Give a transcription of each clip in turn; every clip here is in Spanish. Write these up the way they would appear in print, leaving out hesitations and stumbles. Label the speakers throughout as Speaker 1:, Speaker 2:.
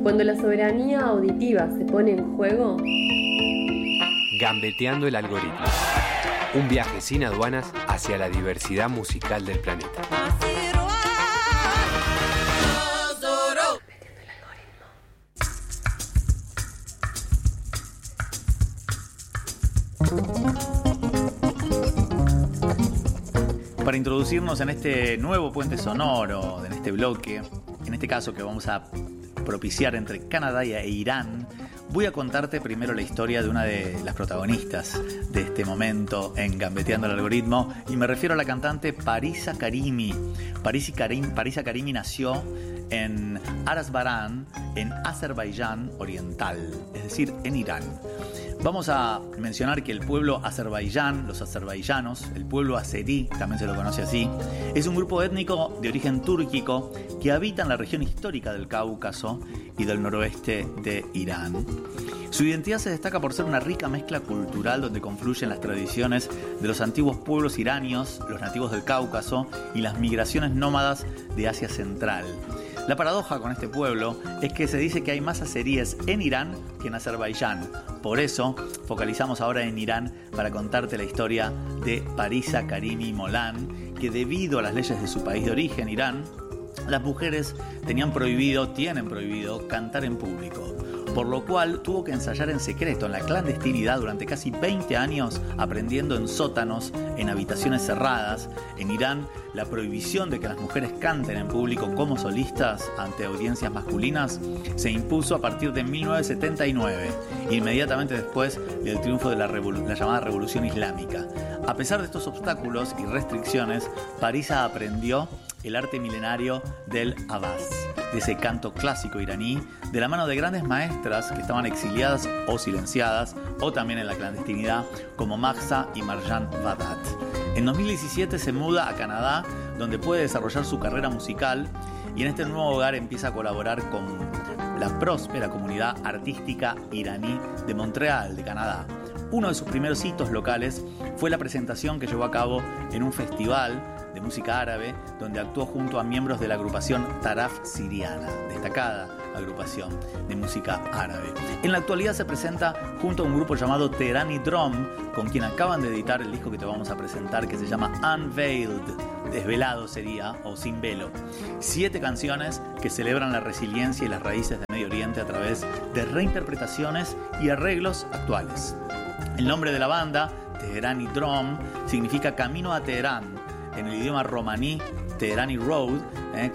Speaker 1: Cuando la soberanía auditiva se pone en juego...
Speaker 2: Gambeteando el algoritmo. Un viaje sin aduanas hacia la diversidad musical del planeta.
Speaker 3: Para introducirnos en este nuevo puente sonoro, en este bloque, en este caso que vamos a propiciar entre Canadá e Irán, voy a contarte primero la historia de una de las protagonistas de este momento en Gambeteando el algoritmo, y me refiero a la cantante Parisa Karimi. Parisa Karimi nació en Aras-Baran, en Azerbaiyán Oriental, es decir, en Irán. Vamos a mencionar que el pueblo Azerbaiyán, los azerbaiyanos, el pueblo azerí, también se lo conoce así, es un grupo étnico de origen túrquico que habita en la región histórica del Cáucaso y del noroeste de Irán. Su identidad se destaca por ser una rica mezcla cultural donde confluyen las tradiciones de los antiguos pueblos iranios, los nativos del Cáucaso y las migraciones nómadas de Asia Central. La paradoja con este pueblo es que se dice que hay más azeríes en Irán que en Azerbaiyán. Por eso focalizamos ahora en Irán para contarte la historia de Parisa Karimi Molan, que debido a las leyes de su país de origen, Irán, las mujeres tienen prohibido cantar en público, por lo cual tuvo que ensayar en secreto, en la clandestinidad, durante casi 20 años, aprendiendo en sótanos, en habitaciones cerradas. En Irán, la prohibición de que las mujeres canten en público como solistas ante audiencias masculinas se impuso a partir de 1979, inmediatamente después del triunfo de la llamada Revolución Islámica. A pesar de estos obstáculos y restricciones, Parisa aprendió el arte milenario del Avaz, de ese canto clásico iraní, de la mano de grandes maestras que estaban exiliadas o silenciadas, o también en la clandestinidad, como Mahsa y Marjan Vadat. En 2017 se muda a Canadá, donde puede desarrollar su carrera musical, y en este nuevo hogar empieza a colaborar con la próspera comunidad artística iraní de Montreal, de Canadá. Uno de sus primeros hitos locales fue la presentación que llevó a cabo en un festival de música árabe, donde actuó junto a miembros de la agrupación Taraf Siriana, destacada agrupación de música árabe. En la actualidad se presenta junto a un grupo llamado Teherani Drum, con quien acaban de editar el disco que te vamos a presentar, que se llama Unveiled, desvelado sería, o sin velo. 7 canciones que celebran la resiliencia y las raíces de Medio Oriente a través de reinterpretaciones y arreglos actuales. El nombre de la banda, Teherani Drum, significa Camino a Teherán. En el idioma romaní, Teherani Road, el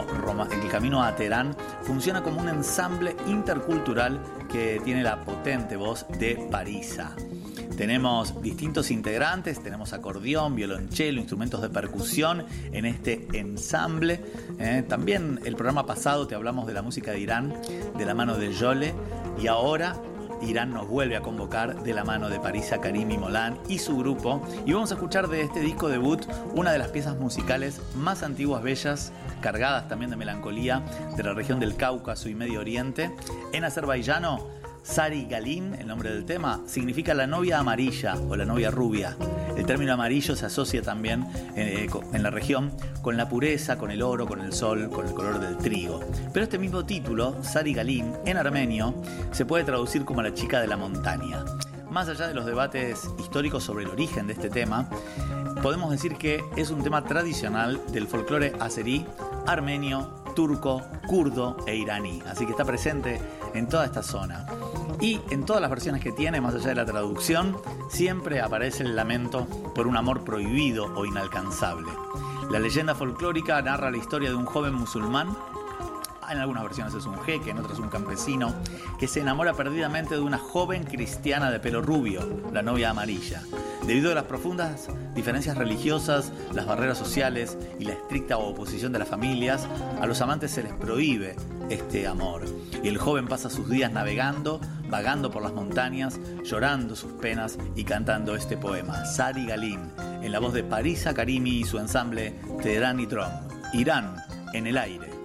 Speaker 3: camino a Teherán, funciona como un ensamble intercultural que tiene la potente voz de Parisa. Tenemos distintos integrantes, tenemos acordeón, violonchelo, instrumentos de percusión en este ensamble. También el programa pasado te hablamos de la música de Irán, de la mano de Jole, y ahora Irán nos vuelve a convocar de la mano de Parisa Karimi Molan y su grupo, y vamos a escuchar de este disco debut una de las piezas musicales más antiguas, bellas, cargadas también de melancolía, de la región del Cáucaso y Medio Oriente. En azerbaiyano, Sari Galin, el nombre del tema, significa la novia amarilla o la novia rubia. El término amarillo se asocia también en la región con la pureza, con el oro, con el sol, con el color del trigo. Pero este mismo título, Sari Galin, en armenio, se puede traducir como la chica de la montaña. Más allá de los debates históricos sobre el origen de este tema, podemos decir que es un tema tradicional del folclore azerí, armenio, turco, kurdo e iraní. Así que está presente en toda esta zona. Y en todas las versiones que tiene, más allá de la traducción, siempre aparece el lamento por un amor prohibido o inalcanzable. La leyenda folclórica narra la historia de un joven musulmán. En algunas versiones es un jeque, en otras un campesino, que se enamora perdidamente de una joven cristiana de pelo rubio, la novia amarilla. Debido a las profundas diferencias religiosas, las barreras sociales y la estricta oposición de las familias, a los amantes se les prohíbe este amor. Y el joven pasa sus días navegando, vagando por las montañas, llorando sus penas y cantando este poema, Sari Galin, en la voz de Parisa Karimi y su ensamble Teherani Drum. Irán en el aire.